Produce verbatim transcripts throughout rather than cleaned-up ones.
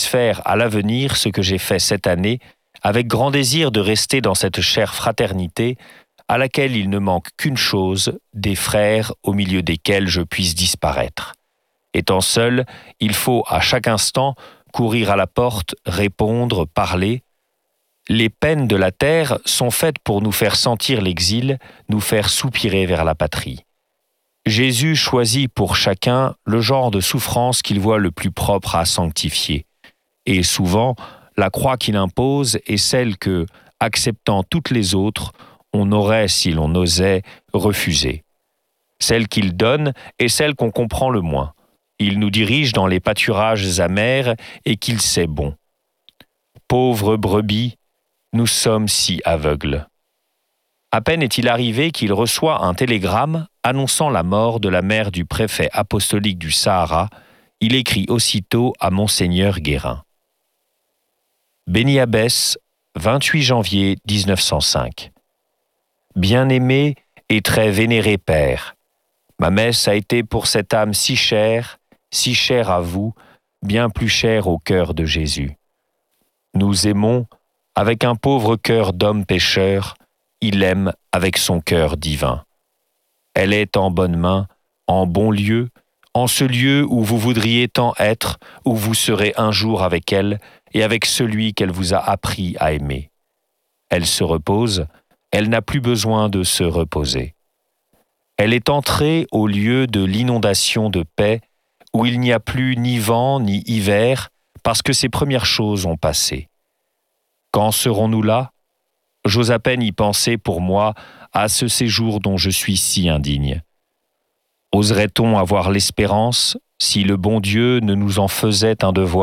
puisse faire à l'avenir ce que j'ai fait cette année, avec grand désir de rester dans cette chère fraternité, à laquelle il ne manque qu'une chose, des frères au milieu desquels je puisse disparaître. Étant seul, il faut à chaque instant courir à la porte, répondre, parler. Les peines de la terre sont faites pour nous faire sentir l'exil, nous faire soupirer vers la patrie. Jésus choisit pour chacun le genre de souffrance qu'il voit le plus propre à sanctifier. Et souvent, la croix qu'il impose est celle que, acceptant toutes les autres, on aurait, si l'on osait, refusé. Celle qu'il donne est celle qu'on comprend le moins. Il nous dirige dans les pâturages amers et qu'il sait bon. Pauvres brebis, nous sommes si aveugles. À peine est-il arrivé qu'il reçoit un télégramme annonçant la mort de la mère du préfet apostolique du Sahara. Il écrit aussitôt à Monseigneur Guérin. Béni Abbesse, vingt-huit janvier mille neuf cent cinq. Bien-aimé et très vénéré Père, ma messe a été pour cette âme si chère, si chère à vous, bien plus chère au cœur de Jésus. Nous aimons, avec un pauvre cœur d'homme pécheur, il aime avec son cœur divin. Elle est en bonne main, en bon lieu, en ce lieu où vous voudriez tant être, où vous serez un jour avec elle et avec celui qu'elle vous a appris à aimer. Elle se repose, elle n'a plus besoin de se reposer. Elle est entrée au lieu de l'inondation de paix, où il n'y a plus ni vent ni hiver, parce que ces premières choses ont passé. Quand serons-nous là ? J'ose à peine y penser pour moi à ce séjour dont je suis si indigne. Oserait-on avoir l'espérance si le bon Dieu ne nous en faisait un devoir ?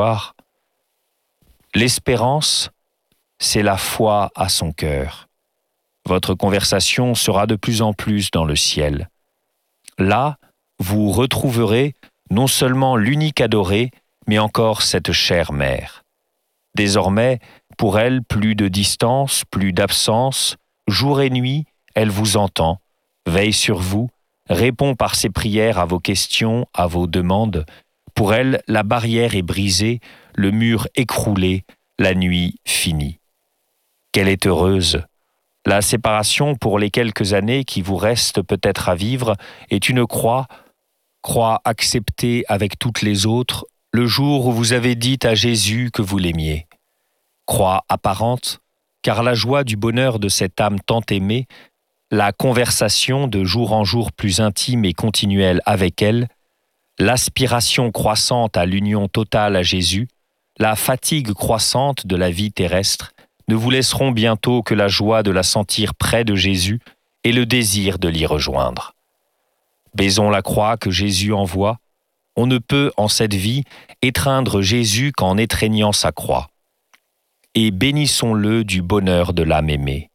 L'espérance, c'est la foi à son cœur. Votre conversation sera de plus en plus dans le ciel. Là, vous retrouverez non seulement l'unique adorée, mais encore cette chère mère. Désormais, pour elle, plus de distance, plus d'absence, jour et nuit, elle vous entend, veille sur vous, répond par ses prières à vos questions, à vos demandes. Pour elle, la barrière est brisée, le mur écroulé, la nuit finie. Qu'elle est heureuse! La séparation pour les quelques années qui vous restent peut-être à vivre est une croix, croix acceptée avec toutes les autres, le jour où vous avez dit à Jésus que vous l'aimiez. Croix apparente, car la joie du bonheur de cette âme tant aimée, la conversation de jour en jour plus intime et continuelle avec elle, l'aspiration croissante à l'union totale à Jésus, la fatigue croissante de la vie terrestre, ne vous laisseront bientôt que la joie de la sentir près de Jésus et le désir de l'y rejoindre. Baisons la croix que Jésus envoie. On ne peut, en cette vie, étreindre Jésus qu'en étreignant sa croix. Et bénissons-le du bonheur de l'âme aimée.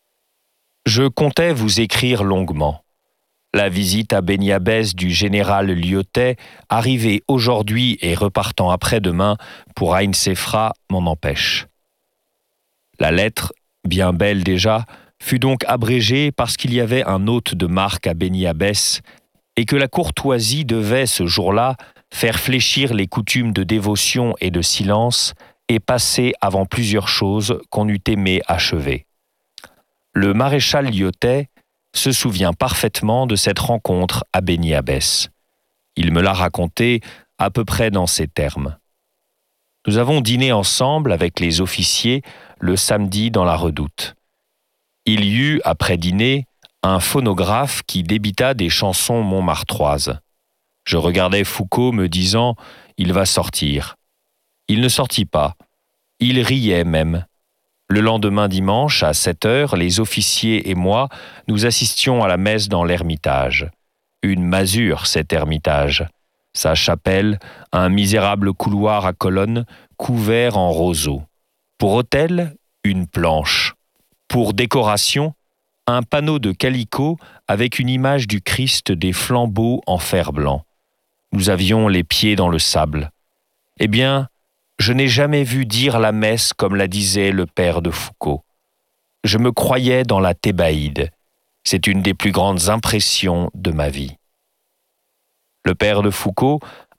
Je comptais vous écrire longuement. La visite à Béni Abbesse du général Lyotet, arrivé aujourd'hui et repartant après-demain pour Ain Sefra, m'en empêche. La lettre, bien belle déjà, fut donc abrégée parce qu'il y avait un hôte de marque à Béni Abbesse et que la courtoisie devait, ce jour-là, faire fléchir les coutumes de dévotion et de silence et passer avant plusieurs choses qu'on eût aimé achever. Le maréchal Lyotet se souvient parfaitement de cette rencontre à Béni Abbesse. Il me l'a raconté à peu près dans ces termes. Nous avons dîné ensemble avec les officiers le samedi dans la redoute. Il y eut, après dîner, un phonographe qui débita des chansons montmartroises. Je regardais Foucault me disant « Il va sortir ». Il ne sortit pas. Il riait même. Le lendemain dimanche, à sept heures, les officiers et moi, nous assistions à la messe dans l'Ermitage. Une masure, cet Ermitage. Sa chapelle, un misérable couloir à colonnes couvert en roseaux. Pour autel, une planche. Pour décoration, un panneau de calicot avec une image du Christ des flambeaux en fer blanc. Nous avions les pieds dans le sable. Eh bien, je n'ai jamais vu dire la messe comme la disait le père de Foucault. Je me croyais dans la Thébaïde. C'est une des plus grandes impressions de ma vie. Le père de Foucault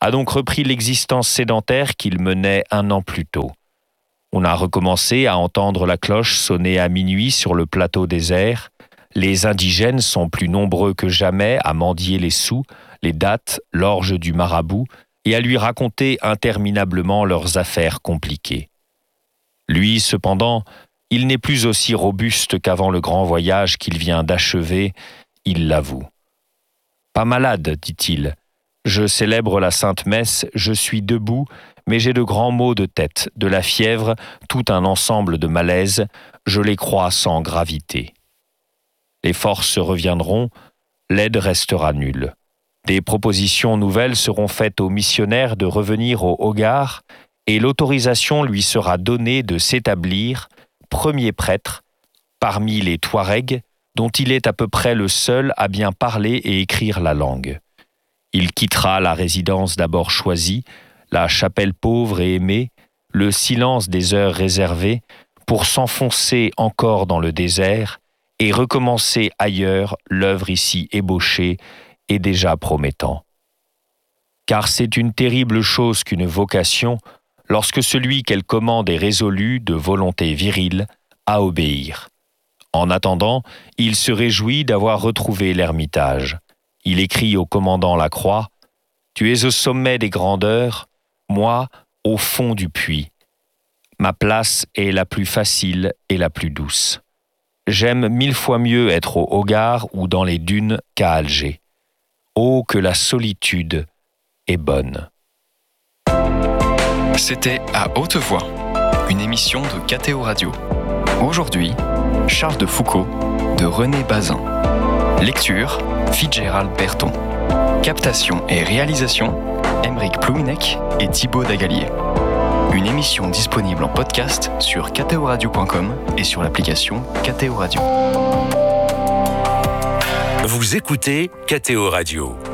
a donc repris l'existence sédentaire qu'il menait un an plus tôt. On a recommencé à entendre la cloche sonner à minuit sur le plateau désert. Les indigènes sont plus nombreux que jamais à mendier les sous, les dattes, l'orge du marabout et à lui raconter interminablement leurs affaires compliquées. Lui, cependant, il n'est plus aussi robuste qu'avant le grand voyage qu'il vient d'achever, il l'avoue. « Pas malade, dit-il. Je célèbre la Sainte Messe, je suis debout, mais j'ai de grands maux de tête, de la fièvre, tout un ensemble de malaises, je les crois sans gravité. Les forces reviendront, l'aide restera nulle. Des propositions nouvelles seront faites aux missionnaires de revenir au Hogar et l'autorisation lui sera donnée de s'établir, premier prêtre, parmi les Touaregs, dont il est à peu près le seul à bien parler et écrire la langue. Il quittera la résidence d'abord choisie, la chapelle pauvre et aimée, le silence des heures réservées, pour s'enfoncer encore dans le désert et recommencer ailleurs l'œuvre ici ébauchée et déjà promettant. Car c'est une terrible chose qu'une vocation, lorsque celui qu'elle commande est résolu, de volonté virile, à obéir. En attendant, il se réjouit d'avoir retrouvé l'ermitage. Il écrit au commandant Lacroix « Tu es au sommet des grandeurs, moi, au fond du puits. Ma place est la plus facile et la plus douce. J'aime mille fois mieux être au Hogar ou dans les dunes qu'à Alger. Oh, que la solitude est bonne. » C'était À Haute Voix, une émission de K T O Radio. Aujourd'hui, Charles de Foucauld de René Bazin. Lecture, Fitzgerald Berton. Captation et réalisation, Aymeric Plouinec et Thibaut Dagalier. Une émission disponible en podcast sur k t o radio point com et sur l'application K T O Radio. Vous écoutez K T O Radio.